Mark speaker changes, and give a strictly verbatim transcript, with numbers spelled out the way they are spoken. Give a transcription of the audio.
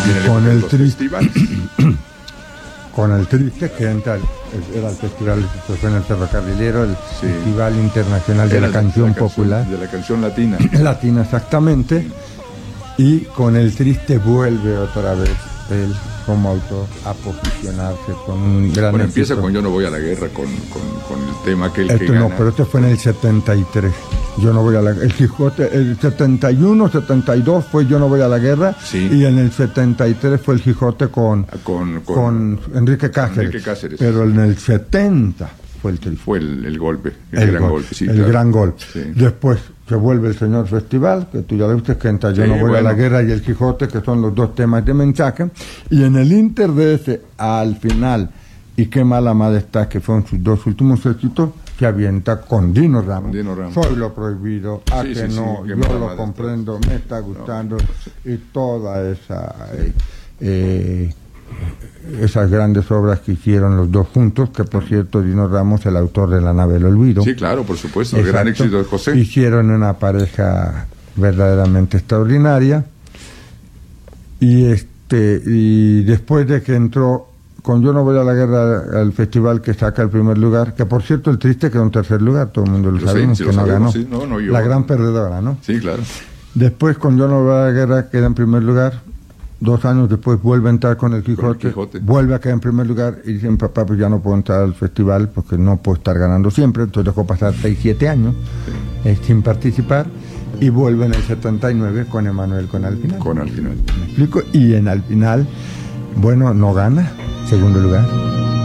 Speaker 1: viene
Speaker 2: con el
Speaker 1: los
Speaker 2: triste,
Speaker 1: festivales.
Speaker 2: con el triste que entra, el- era el festival que fue en el Ferrocarrilero, el
Speaker 1: Sí.
Speaker 2: Festival Internacional de
Speaker 1: Era
Speaker 2: la Canción
Speaker 1: la canción-
Speaker 2: Popular,
Speaker 1: De la canción latina.
Speaker 2: latina exactamente, y con el triste vuelve otra vez él como autor a posicionarse con un gran
Speaker 1: Bueno, empieza
Speaker 2: éxito.
Speaker 1: con Yo no voy a la guerra, con, con, con el tema aquel que
Speaker 2: Esto no,
Speaker 1: gana.
Speaker 2: pero este fue en el setenta y tres. Yo no voy a la el Quijote, el setenta y uno, setenta y dos fue Yo no voy a la guerra,
Speaker 1: Sí.
Speaker 2: y en el setenta y tres fue el Quijote con,
Speaker 1: Con, con,
Speaker 2: con Enrique Cáceres.
Speaker 1: Enrique Cáceres.
Speaker 2: Pero en el setenta fue el triste.
Speaker 1: fue el, el golpe, el,
Speaker 2: El,
Speaker 1: gran
Speaker 2: gol-
Speaker 1: golpe. Sí,
Speaker 2: el
Speaker 1: claro.
Speaker 2: gran golpe.
Speaker 1: Sí.
Speaker 2: Después se vuelve el Señor Festival, que tú ya lo viste, que entra Yo
Speaker 1: Sí,
Speaker 2: no voy a
Speaker 1: bueno.
Speaker 2: la guerra y el Quijote, que son los dos temas de mensaje. Y en el inter de ese, al final, y qué mala madre está, que fueron sus dos últimos éxitos, se avienta con Dino Ramos.
Speaker 1: Dino Ramos.
Speaker 2: Soy lo prohibido, a
Speaker 1: Sí,
Speaker 2: que
Speaker 1: sí,
Speaker 2: no,
Speaker 1: sí, qué
Speaker 2: yo
Speaker 1: mala
Speaker 2: lo
Speaker 1: madre
Speaker 2: comprendo,
Speaker 1: está.
Speaker 2: me está gustando, y toda esa... eh, eh, esas grandes obras que hicieron los dos juntos, que por cierto Dino Ramos, el autor de La nave del olvido.
Speaker 1: Sí, claro, por supuesto. El gran
Speaker 2: Exacto.
Speaker 1: éxito de José.
Speaker 2: Hicieron una pareja verdaderamente extraordinaria. Y este y después de que entró con Yo no voy a la guerra al festival, que saca el primer lugar, que por cierto el triste quedó en tercer lugar, todo el mundo lo
Speaker 1: Lo sé,
Speaker 2: sabemos,
Speaker 1: sí
Speaker 2: que
Speaker 1: lo
Speaker 2: no
Speaker 1: sabemos,
Speaker 2: ganó.
Speaker 1: sí, no, no, yo-
Speaker 2: La gran perdedora, ¿no?
Speaker 1: Sí, claro.
Speaker 2: Después con Yo no voy a la guerra queda en primer lugar. Dos años después vuelve a entrar con el Quijote,
Speaker 1: Quijote.
Speaker 2: vuelve a quedar en primer lugar y dicen, papá, pues ya no puedo entrar al festival porque no puedo estar ganando siempre. Entonces dejó pasar seis, siete años eh, sin participar, y vuelve en el setenta y nueve con Emanuel con Al final.
Speaker 1: Con Al final.
Speaker 2: ¿Me explico? Y en Al final, bueno, no gana, segundo lugar.